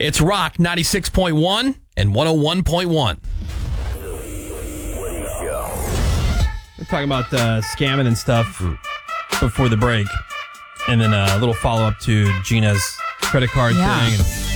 It's Rock 96.1 and 101.1. We're talking about scamming and stuff before the break. And then a little follow-up to Gina's credit card thing.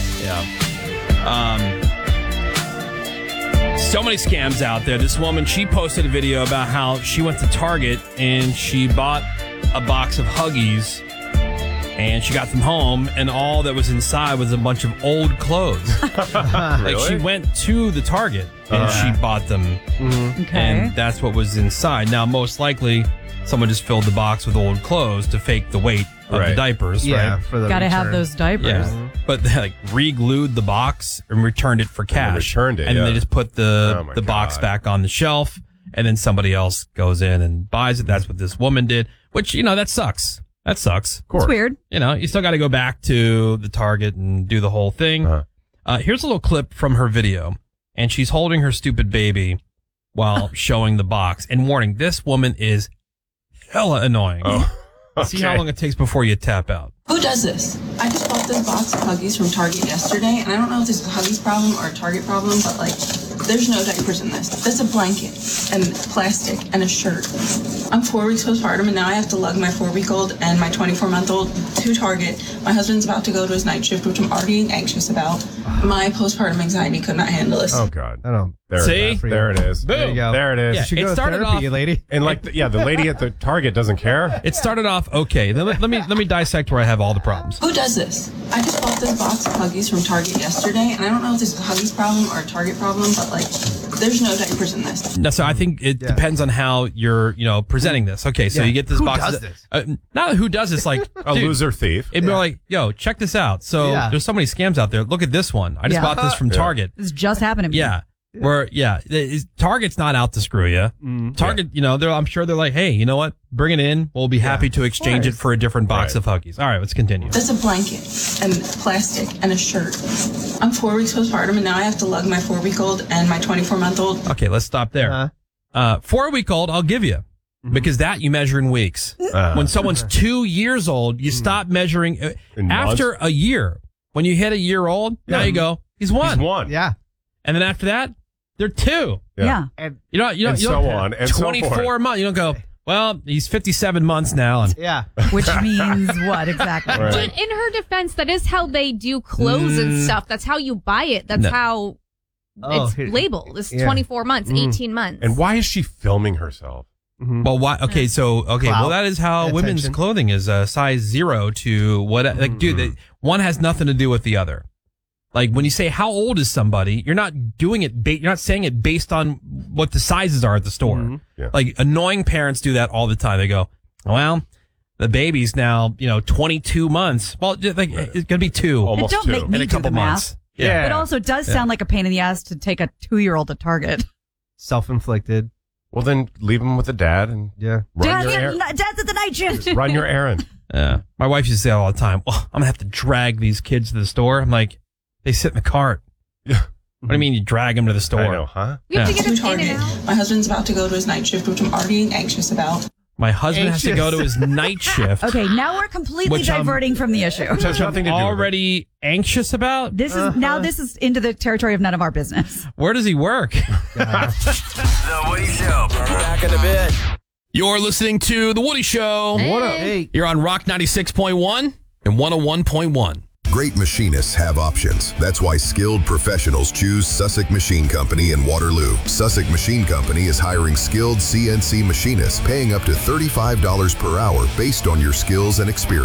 So many scams out there. This woman, she posted a video about how she went to Target and she bought a box of Huggies. And she got them home, and all that was inside was a bunch of old clothes. Like she went to the Target and she bought them. Okay. And that's what was inside. Now, most likely, someone just filled the box with old clothes to fake the weight of the diapers, right? For the Gotta have return. those diapers. Yeah. But they like re-glued the box and returned it for cash. Returned it, and then they just put the box God. back on the shelf, and then somebody else goes in and buys it. That's what this woman did, which, that sucks. That sucks. Of course. It's weird. You still got to go back to the Target and do the whole thing. Here's a little clip from her video, and she's holding her stupid baby while showing the box. And warning, this woman is hella annoying. See how long it takes before you tap out. Who does this? I just bought this box of Huggies from Target yesterday, and I don't know if this is a Huggies problem or a Target problem, but there's no diapers in this. There's a blanket and plastic and a shirt. I'm 4 weeks postpartum, and now I have to lug my 4-week-old and my 24-month-old to Target. My husband's about to go to his night shift, which I'm already anxious about. My postpartum anxiety could not handle this. Oh, God. I don't. See? There it is. Boom. There you go. There it is. Yeah, You should it go to started therapy, off- lady. And the lady at the Target doesn't care. It started off okay. Then let me dissect where I have all the problems. Who does this? I just bought this box of Huggies from Target yesterday, and I don't know if this is a Huggies problem or a Target problem, but there's no diapers in this. No, so I think it depends on how you're, presenting this. Okay, so you get this Who box. does this? Not who does this, like A dude, loser thief. It'd be like, yo, check this out. So there's so many scams out there. Look at this one. I just bought this from Target. This just happened to me. Yeah. Target's not out to screw you. Target, I'm sure they're like, hey, you know what? Bring it in. We'll be happy to exchange it for a different box of Huggies. All right, let's continue. There's a blanket and plastic and a shirt. I'm 4 weeks postpartum, and now I have to lug my 4-week-old and my 24-month-old. Okay, let's stop there. 4-week-old, I'll give you. Because that you measure in weeks. When someone's 2 years old, you stop measuring. After a year, when you hit a year old, now you go, he's one. He's one. Yeah. And then after that, they're two. Yeah. And You don't, And so on. And so 24 forth. months. You don't go, well, he's 57 months now. And yeah. Which means what exactly? Right. But in her defense, that is how they do clothes and stuff. That's how you buy it. That's how it's labeled. It's 24 months, 18 months. And why is she filming herself? well, why? Okay, well, that is how women's Attention. clothing is size 0 to what? Like, dude, one has nothing to do with the other. Like when you say how old is somebody, you're not doing it. You're not saying it based on what the sizes are at the store. Yeah. Like annoying parents do that all the time. They go, "Well, the baby's now 22 months. Well, like it's gonna be 2 Almost Don't 2. make me in a do couple the months." math. Yeah. It also does sound like a pain in the ass to take a 2-year-old to Target. Self-inflicted. Well, then leave him with the dad and Yeah. run your Dad's at the night shift. run your errand. Yeah. My wife used to say all the time, "Well, I'm gonna have to drag these kids to the store." I'm like, "They sit in the cart." Yeah. What do you mean you drag them to the store? I know, huh? we have to get To it in Target. and out. My husband's about to go to his night shift, which I'm already anxious about. My husband has to Anxious. go to his night shift. Okay, now we're completely Which I'm- diverting from the issue. Which has nothing to do with it. Already anxious about? This is into the territory of none of our business. Where does he work? The Woody Show. Back in a bit. You're listening to The Woody Show. What up? Hey. You're on Rock 96.1 and 101.1. Great machinists have options. That's why skilled professionals choose Sussex Machine Company in Waterloo. Sussex Machine Company is hiring skilled CNC machinists, paying up to $35 per hour based on your skills and experience.